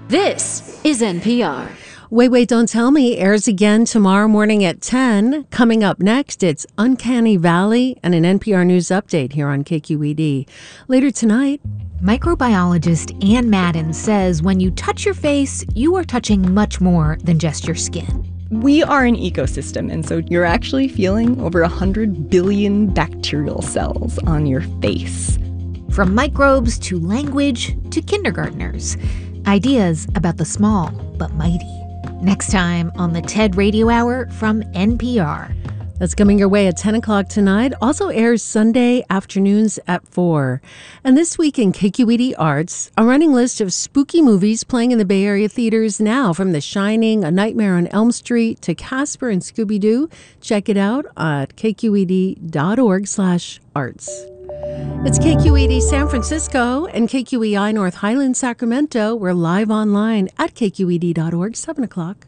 This is NPR. Wait, Don't Tell Me airs again tomorrow morning at 10. Coming up next, it's Uncanny Valley and an NPR News update here on KQED. Later tonight, microbiologist Ann Madden says when you touch your face, you are touching much more than just your skin. We are an ecosystem, and so you're actually feeling over 100 billion bacterial cells on your face. From microbes to language to kindergartners. Ideas about the small but mighty. Next time on the TED Radio Hour from NPR. That's coming your way at 10 o'clock tonight. Also airs Sunday afternoons at 4. And this week in KQED Arts, a running list of spooky movies playing in the Bay Area theaters now, from The Shining, A Nightmare on Elm Street, to Casper and Scooby-Doo. Check it out at kqed.org/arts. It's KQED San Francisco and KQEI North Highland Sacramento. We're live online at kqed.org, 7 o'clock.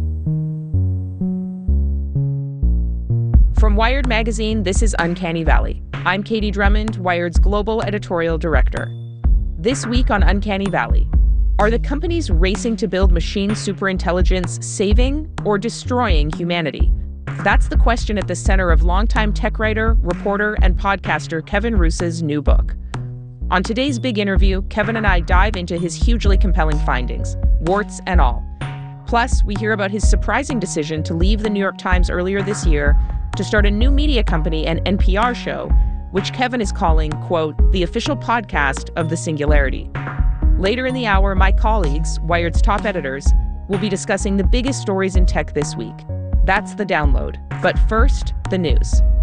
From Wired Magazine, this is Uncanny Valley. I'm Katie Drummond, Wired's global editorial director. This week on Uncanny Valley, are the companies racing to build machine superintelligence saving or destroying humanity? That's the question at the center of longtime tech writer, reporter, and podcaster Kevin Roos's new book. On today's big interview, Kevin and I dive into his hugely compelling findings, warts and all. Plus, we hear about his surprising decision to leave the New York Times earlier this year to start a new media company and NPR show, which Kevin is calling, quote, the official podcast of the singularity. Later in the hour, my colleagues, Wired's top editors, will be discussing the biggest stories in tech this week. That's The Download. But first, the news.